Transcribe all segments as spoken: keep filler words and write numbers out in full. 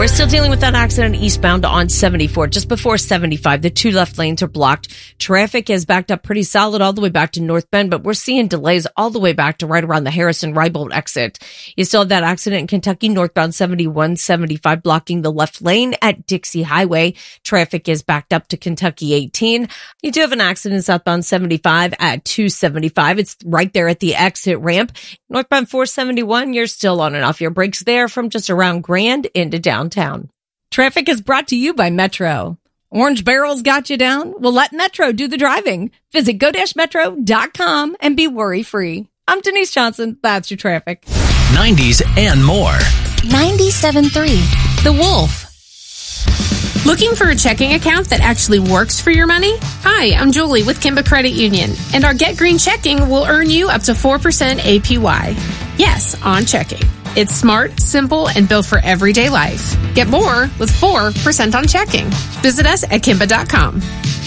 we're still dealing with that accident eastbound on seventy-four, just before seventy-five. The two left lanes are blocked. Traffic is backed up pretty solid all the way back to North Bend, but we're seeing delays all the way back to right around the Harrison-Rybolt exit. You still have that accident in Kentucky, northbound seventy-one seventy-five, blocking the left lane at Dixie Highway. Traffic is backed up to Kentucky eighteen. You do have an accident southbound seventy-five at two seventy-five. It's right there at the exit ramp. Northbound four seventy-one, you're still on and off your brakes there from just around Grand into downtown. Traffic is brought to you by Metro. Orange Barrel's got you down? Well, let Metro do the driving. Visit go dash metro dot com and be worry-free. I'm Denise Johnson. That's your traffic. nineties and more. ninety-seven point three The Wolf. Looking for a checking account that actually works for your money? Hi, I'm Julie with Kimba Credit Union, and our Get Green Checking will earn you up to four percent A P Y. Yes, on checking. It's smart, simple, and built for everyday life. Get more with four percent on checking. Visit us at kimba dot com.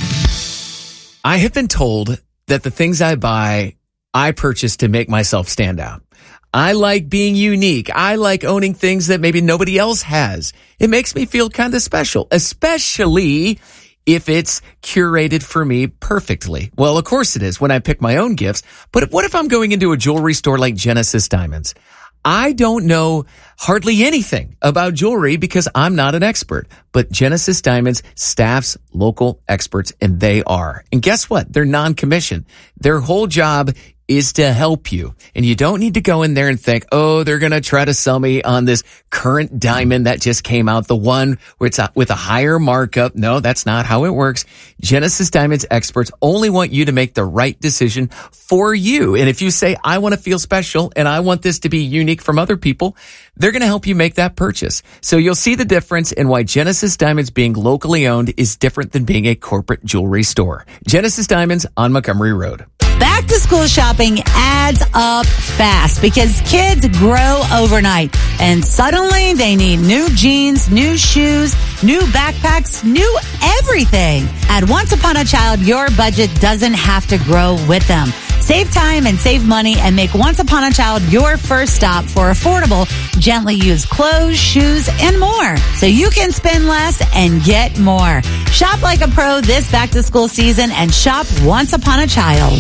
I have been told that the things I buy, I purchase to make myself stand out. I like being unique. I like owning things that maybe nobody else has. It makes me feel kind of special, especially if it's curated for me perfectly. Well, of course it is when I pick my own gifts. But what if I'm going into a jewelry store like Genesis Diamonds? I don't know hardly anything about jewelry because I'm not an expert, but Genesis Diamonds staffs local experts, and they are. And guess what? They're non-commissioned. Their whole job is to help you. And you don't need to go in there and think, oh, they're going to try to sell me on this current diamond that just came out, the one where it's with a higher markup. No, that's not how it works. Genesis Diamonds experts only want you to make the right decision for you. And if you say, I want to feel special and I want this to be unique from other people, they're going to help you make that purchase. So you'll see the difference in why Genesis Diamonds being locally owned is different than being a corporate jewelry store. Genesis Diamonds on Montgomery Road. Back to school shopping adds up fast because kids grow overnight and suddenly they need new jeans, new shoes, new backpacks, new everything. At Once Upon a Child, your budget doesn't have to grow with them. Save time and save money and make Once Upon a Child your first stop for affordable, gently used clothes, shoes, and more. So you can spend less and get more. Shop like a pro this back to school season and shop Once Upon a Child.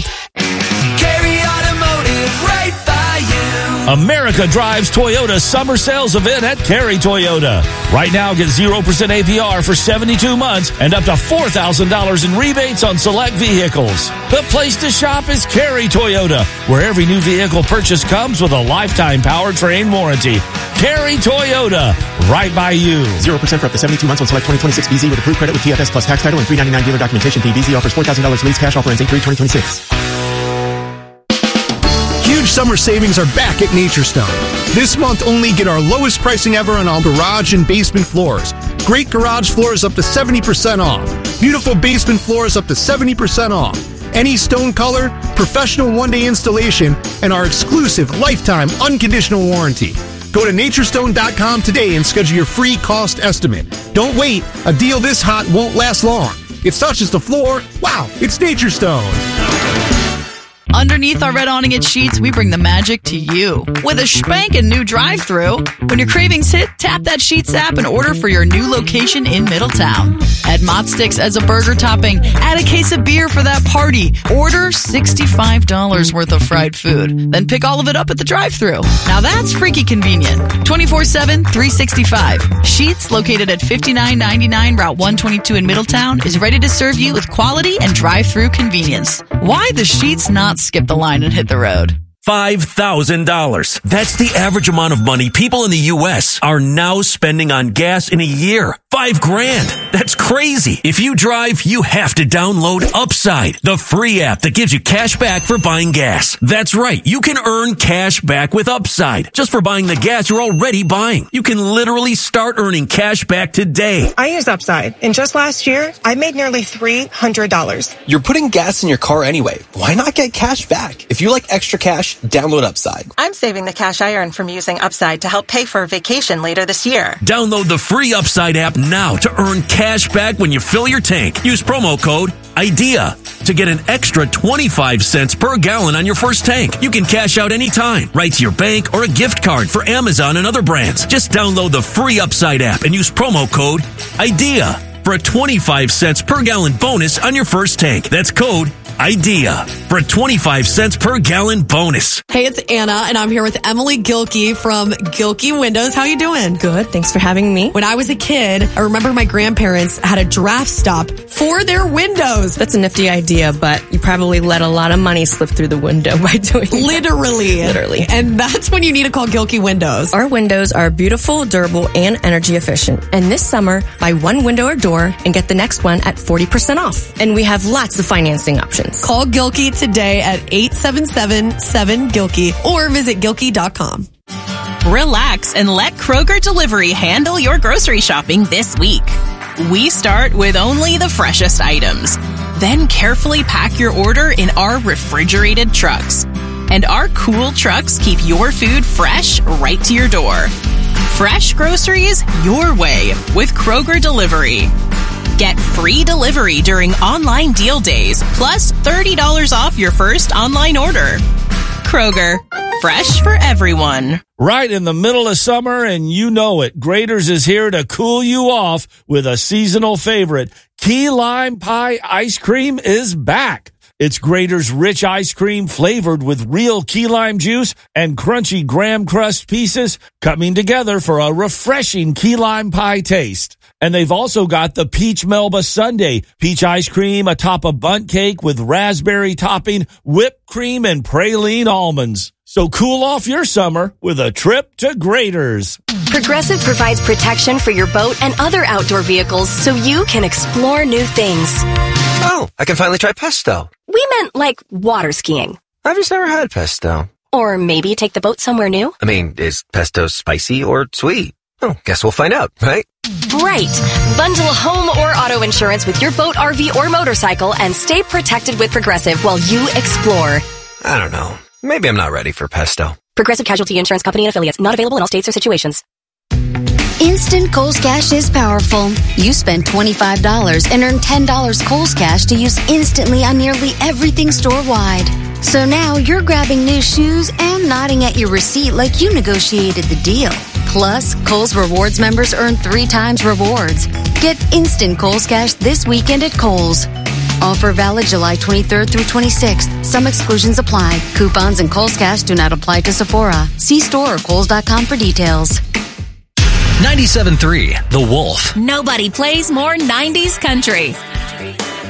Carry Automotive, right by you. America Drives Toyota Summer Sales Event at Carey Toyota. Right now, get zero percent A P R for seventy-two months and up to four thousand dollars in rebates on select vehicles. The place to shop is Carey Toyota, where every new vehicle purchase comes with a lifetime powertrain warranty. Carey Toyota, right by you. zero percent for up to seventy-two months on select twenty twenty-six B Z with approved credit with T F S plus tax title and three ninety-nine dealer documentation fee. B Z offers four thousand dollars lease cash offer ends eight three twenty twenty-six. Huge summer savings are back at Naturestone. This month only get our lowest pricing ever on all garage and basement floors. Great garage floors up to seventy percent off. Beautiful basement floors up to seventy percent off. Any stone color, professional one-day installation, and our exclusive lifetime unconditional warranty. Go to naturestone dot com today and schedule your free cost estimate. Don't wait. A deal this hot won't last long. It touches the floor. Wow, it's Naturestone. Underneath our red awning at Sheetz, we bring the magic to you with a spankin' new drive-thru. When your cravings hit, tap that Sheetz app and order for your new location in Middletown. Add Mott Sticks as a burger topping. Add a case of beer for that party. Order sixty-five dollars worth of fried food. Then pick all of it up at the drive-thru. Now that's freaky convenient. twenty-four seven, three sixty-five. Sheetz, located at fifty-nine ninety-nine Route one twenty-two in Middletown, is ready to serve you with quality and drive-thru convenience. Why the Sheetz not skip the line and hit the road? five thousand dollars. That's the average amount of money people in the U S are now spending on gas in a year. Five grand. That's crazy. If you drive, you have to download Upside, the free app that gives you cash back for buying gas. That's right. You can earn cash back with Upside just for buying the gas you're already buying. You can literally start earning cash back today. I use Upside, and just last year, I made nearly three hundred dollars. You're putting gas in your car anyway. Why not get cash back? If you like extra cash, download Upside. I'm saving the cash I earn from using Upside to help pay for a vacation later this year. Download the free Upside app now to earn cash back when you fill your tank. Use promo code IDEA. to get an extra twenty-five cents per gallon on your first tank. You can cash out anytime, right to your bank or a gift card for Amazon and other brands. Just download the free Upside app and use promo code IDEA for a twenty-five cents per gallon bonus on your first tank. That's code IDEA for a twenty-five cents per gallon bonus. Hey, it's Anna, and I'm here with Emily Gilkey from Gilkey Windows. How you doing? Good. Thanks for having me. When I was a kid, I remember my grandparents had a draft stop for their windows. That's a nifty idea, but you probably let a lot of money slip through the window by doing that. Literally. Literally. And that's when you need to call Gilkey Windows. Our windows are beautiful, durable, and energy efficient. And this summer, buy one window or door and get the next one at forty percent off. And we have lots of financing options. Call Gilkey today at eight seven seven, seven, Gilkey or visit Gilkey dot com. Relax and let Kroger Delivery handle your grocery shopping this week. We start with only the freshest items, then carefully pack your order in our refrigerated trucks. And our cool trucks keep your food fresh right to your door. Fresh groceries your way with Kroger Delivery. Get free delivery during online deal days, plus thirty dollars off your first online order. Kroger, fresh for everyone. Right in the middle of summer, and you know it. Grader's is here to cool you off with a seasonal favorite. Key Lime Pie Ice Cream is back. It's Grader's rich ice cream flavored with real key lime juice and crunchy graham crust pieces coming together for a refreshing key lime pie taste. And they've also got the Peach Melba Sundae, peach ice cream atop a bundt cake with raspberry topping, whipped cream, and praline almonds. So cool off your summer with a trip to Grader's. Progressive provides protection for your boat and other outdoor vehicles so you can explore new things. Oh, I can finally try pesto. We meant like water skiing. I've just never had pesto. Or maybe take the boat somewhere new. I mean, is pesto spicy or sweet? Oh, guess we'll find out, right? Right. Bundle home or auto insurance with your boat, R V, or motorcycle and stay protected with Progressive while you explore. I don't know. Maybe I'm not ready for pesto. Progressive Casualty Insurance Company and Affiliates. Not available in all states or situations. Instant Kohl's Cash is powerful. You spend twenty-five dollars and earn ten dollars Kohl's Cash to use instantly on nearly everything store-wide. So now you're grabbing new shoes and nodding at your receipt like you negotiated the deal. Plus, Kohl's Rewards members earn three times rewards. Get instant Kohl's Cash this weekend at Kohl's. Offer valid July twenty-third through twenty-sixth. Some exclusions apply. Coupons and Kohl's Cash do not apply to Sephora. See store or Kohl's dot com for details. ninety-seven point three The Wolf. Nobody plays more nineties country.